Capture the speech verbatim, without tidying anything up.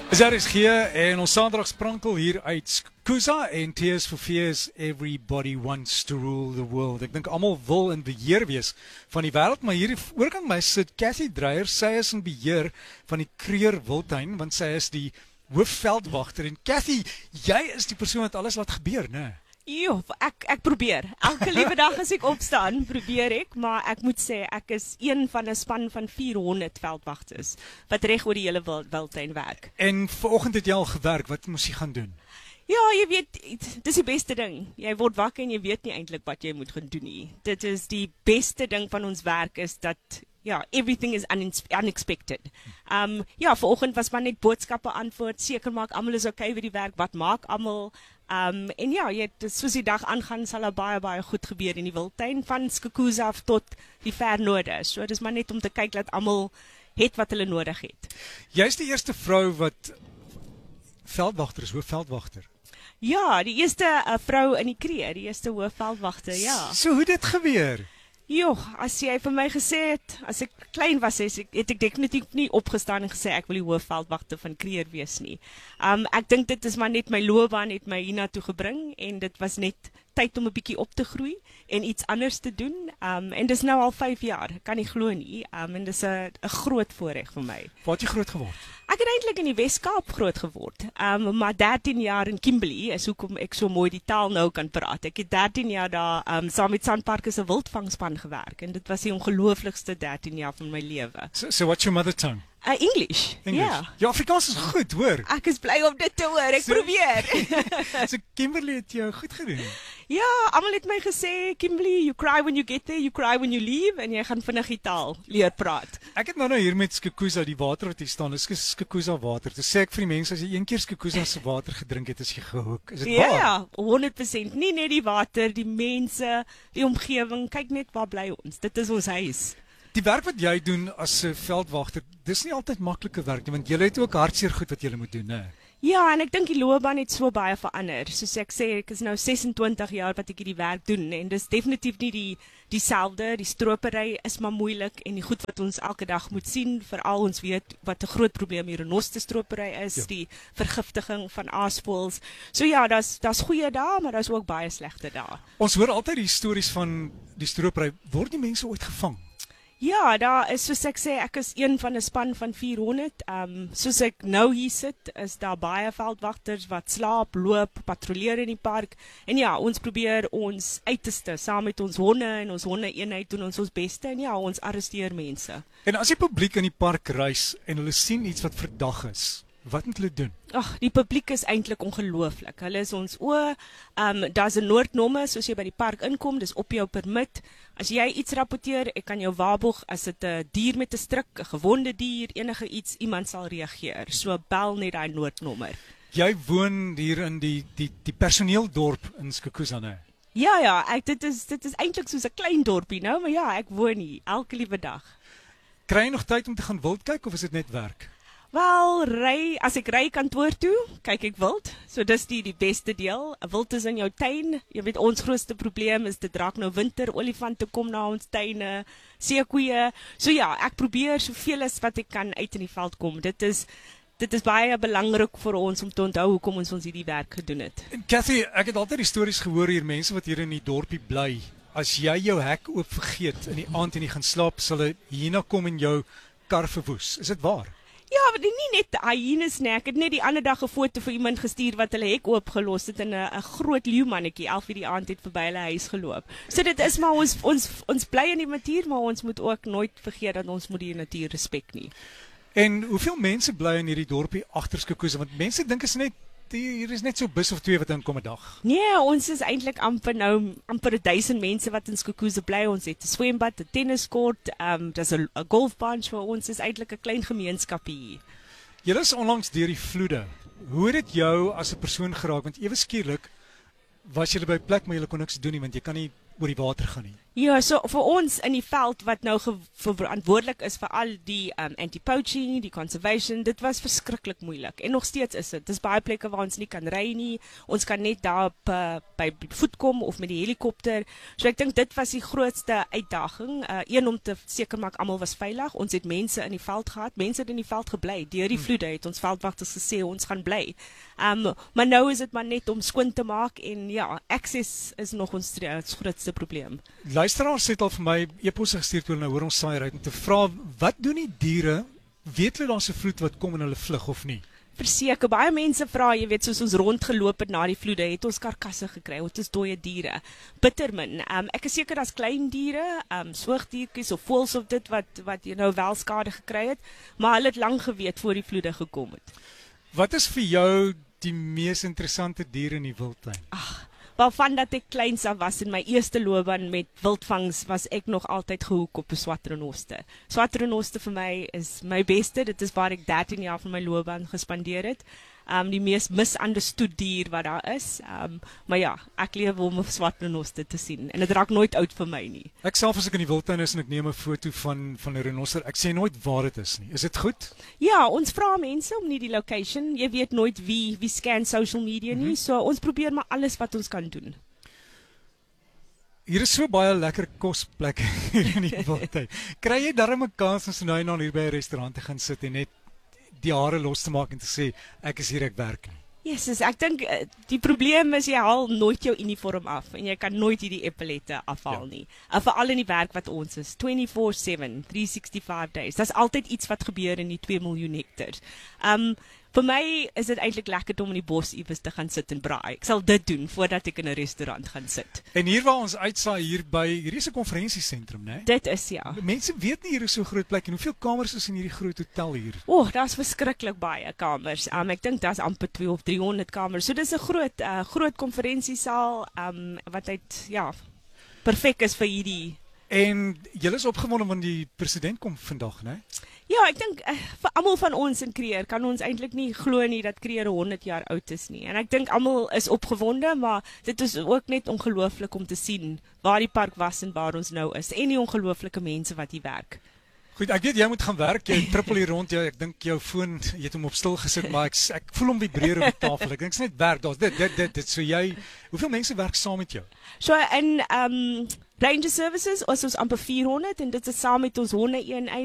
Is R S G en ons Saterdag-sprankel hier uit Skukuza en Tears for Fears, everybody wants to rule the world. Ek dink almal wil in beheer wees van die wêreld, maar hier oorkant my sit Cathy Dreyer, sy is in beheer van die Kruger Wildtuin, want sy is die hoofveldwagter. En Cathy, jy is die persoon wat alles laat gebeur, né? Jo, ek, ek probeer. Elke liewe dag as ek opstaan, probeer ek, maar ek moet sê, ek is een van 'n span van vierhonderd veldwagters, wat reg oor die hele wildtuin werk. En vanoggend het jy al gewerk, wat moes jy gaan doen? Ja, jy weet, dis die beste ding. Jy word wakker en jy weet nie eintlik wat jy moet gaan doen nie. Dit is die beste ding van ons werk, is dat ja, everything is unexpected. Um, ja, vanoggend was maar net boodskappe antwoord, seker maak almal is okay by die werk, wat maak almal. Um, en ja, jy, soos die dag aangaan, sal er baie, baie goed gebeur in die wildtuin, van Skukuza af tot die ver noorde. So, dit is maar net om te kyk dat almal het wat hulle nodig het. Jy is die eerste vrou wat veldwagter is, hoofveldwagter. Ja, die eerste uh, vrou in die Kruger, die eerste hoofveldwagter, ja. So, hoe dit gebeur? Jo, as jy vir my gesê het, as ek klein was, het ek, het ek definitief nie opgestaan en gesê ek wil die hoofveldwagter van Kruger wees nie. Um, ek dink dit is maar net my loopbaan het my hiernatoe gebring en dit was net tyd om 'n bietjie op te groei en iets anders te doen. Um, en dis nou al vyf jaar, ek kan nie glo nie. Um, en dis 'n 'n groot voorreg vir my. Waar het jy groot geword? Ek het eintlik in die Wes-Kaap groot geword, um, maar dertien jaar in Kimberley is hoekom ek so mooi die taal nou kan praat. Ek het dertien jaar daar um, saam met Sandpark se wildvangspan gewerk en dit was die ongelooflikste dertien jaar van my lewe. So, so what's your mother tongue? Uh, English, English. ja. Ja, Afrikaans is goed, hoor. Ek is bly om dit te hoor, ek So- probeer. So Kimberley het jou goed gedoen. Ja, almal het my gesê, Kimberley, you cry when you get there, you cry when you leave, en jy gaan vinnig die taal leer praat. Ek het nou nou hier met Skukuza, die water wat hier staan, dis Skukuza water. Toe sê ek vir die mense, as jy een keer Skukuza se water gedrink het, is jy gehoek. Is dit Ja, waar? ja, honderd persent. Nie net die water, die mense, die omgewing, kyk net waar bly ons. Dit is ons huis. Die werk wat jy doen as 'n veldwagter, dis nie altyd maklike werk nie, want jy het ook hartseer goed wat jy moet doen, né? Ja, en ek dink die loopbaan het so baie verander. Soos ek sê, ek is nou sesentwintig jaar wat ek hierdie werk doen en dis definitief nie die dieselfde. Die stropery is maar moeilik en die goed wat ons elke dag moet sien, veral ons weet wat 'n groot probleem hier in Noste stropery is, Ja. die vergiftiging van aasvoëls. So ja, daar's daar's goeie dae, maar daar's ook baie slegte dae. Ons hoor altyd die stories van die stropery. Word die mense ooit gevang? Ja, daar is, soos ek sê, ek is een van 'n span van vierhonderd. Um, soos ek nou hier sit, is daar baie veldwagters wat slaap, loop, patrolleer in die park. En ja, ons probeer ons uiterste, saam met ons honde en ons honde-eenheid doen ons ons beste. En ja, ons arresteer mense. En as die publiek in die park reis en hulle sien iets wat verdag is, wat moet hulle doen? Ag, die publiek is eintlik ongelooflik. Hulle is ons oë. Um, daar's 'n noodnommer soos jy by die park inkom, dis op jou permit. As jy iets rapporteer, ek kan jou waarborg as dit 'n dier met 'n stryk, 'n gewonde dier, enige iets, iemand sal reageer. So bel net daai noodnommer. Jy woon hier in die die die personeeldorp in Skukuza, né? Ja, ja, ek dit is dit is eintlik soos 'n klein dorpie nou, maar ja, ek woon hier elke liewe dag. Kry jy nog tyd om te gaan wild kyk of is dit net werk? Wel, ry, as ek ry kantoor toe, kyk ek wild. So dis die die beste deel. 'n Wild is in jou tuin. Jy weet ons grootste probleem is dit raak nou winter, olifante kom na ons tuine, seekoeie. So ja, ek probeer soveel as wat ek kan uit in die veld kom. Dit is dit is baie belangrik vir ons om te onthou hoekom ons ons hierdie werk gedoen het. En Cathy, ek het altyd die stories gehoor hier, mense wat hier in die dorpie bly. As jy jou hek oop vergeet in die aand en jy gaan slaap, sal 'n hyena kom en jou kar verwoes. Is dit waar? Ja, maar nie net hyenes nie. Ek het net die ander dag 'n foto vir iemand gestuur wat hulle hek oopgelos het en 'n 'n groot leeumannetjie elf uur die aand het verby hulle huis geloop. So dit is maar ons ons ons bly in die natuur, maar ons moet ook nooit vergeet dat ons moet die natuur respek nie. En hoeveel mense bly in hierdie dorpie agter Skukuza? Want mense dink is net hier is net so bus of twee wat inkom 'n dag. Nee, ons is eintlik amper nou amper duisend mense wat in Skukuza bly. Ons het 'n swembad, 'n tenniskort, ehm um, daar's 'n golfbaan vir ons. Is eintlik 'n klein gemeenskap hier. Julle is onlangs deur die vloede. Hoe het dit jou as 'n persoon geraak? Want ewe skielik was jy by 'n plek maar jy kon niks doen nie want jy kan nie oor die water gaan nie. Ja, so vir ons in die veld wat nou ge- verantwoordelik is vir al die um, anti-poaching, die conservation, dit was verskriklik moeilik. En nog steeds is dit. Dis baie plekke waar ons nie kan ry nie. Ons kan net daar op, uh, by voet kom of met die helikopter. So ek dink dit was die grootste uitdaging. Uh, een om te seker maak almal was veilig. Ons het mense in die veld gehad. Mense het in die veld gebly. Deur die vloede het ons veldwagters gesê ons gaan bly. Um, maar nou is dit maar net om skoon te maak en ja, access is nog ons grootste probleem. Luisteraars het al vir my e-posse gestuur toe hulle nou hoor ons saai ry om te vra wat doen die diere? Weet hulle daar's 'n vloed wat kom en hulle vlug of nie? Verseker, baie mense vra, jy weet, soos ons rondgeloop het na die vloede, het ons karkasse gekry, het ons dooie diere. Bittermin, um, ek is seker daar's klein diere, um, soogdiertjies of voëls of dit wat wat jy nou wel skade gekry het, maar hulle het lank geweet voor die vloede gekom het. Wat is vir jou die mees interessante dier in die wildtuin? Ag, waarvan dat ek kleins af was in my eerste loopbaan met wildvangs, was ek nog altyd gehoek op 'n swartrenoster. Swartrenoster vir my is my beste, dit is waar ek dertien jaar van my loopbaan gespandeer het. Um, die mees misunderstood dier wat daar is. Um, maar ja, ek leef om 'n swartrenoster te sien en dit raak nooit oud vir my nie. Ek self as ek in die wildtuin is en ek neem 'n foto van van 'n renoster, ek sê nooit waar dit is nie. Is dit goed? Ja, ons vra mense om nie die location, jy weet nooit wie wie scan social media nie, mm-hmm. so ons probeer maar alles wat ons kan doen. Hier is so baie lekker kosplekke hier in die wildtuin. Kry jy darm 'n kans om so nou en dan hier by 'n restaurant te gaan sit en net die hare los te maak en te sê ek is hier, ek werk nie? Yes, ek dink uh, die probleem is jy haal nooit jou uniform af en jy kan nooit hierdie epaulette afhaal ja. nie. Uh, Veral in die werk wat ons is, twenty-four seven, three sixty-five days. Daar's altyd iets wat gebeur in die two miljoen hektare. Um vir my is dit eintlik lekker om in die bos iewers te gaan sit en braai. Ek sal dit doen voordat ek in 'n restaurant gaan sit. En hier waar ons uitsaai hier by hierdie is 'n konferensiesentrum, né? Dit is ja. Mense weet nie hier is so groot plek en hoeveel kamers is in hierdie groot hotel hier? O, oh, daar's verskriklik baie kamers. Um, ek dink daar's amper twee of three hundred kamers. So dis 'n groot uh, groot konferensiesaal um, wat uit ja, perfek is vir hierdie. En julle is opgewonde want die president kom vandag, né? Ja, ek dink uh, vir almal van ons in Creer kan ons eintlik nie glo nie dat Creer honderd jaar oud is nie. En ek dink almal is opgewonde, maar dit is ook net ongelooflik om te sien waar die park was en waar ons nou is en die ongelooflike mense wat hier werk. Goed, ek weet jy moet gaan werk, jy trippel hier rond, jy, ek dink jou foon, jy het hom op stil gesit, maar ek, ek voel hom vibreer op die tafel. Ek dink dit is net werk, daar's dit, dit, dit, dit, so jy, hoeveel mense werk saam met jou? So in um, Ranger Services is ons amper four hundred en dit is saam met ons honde eenheid.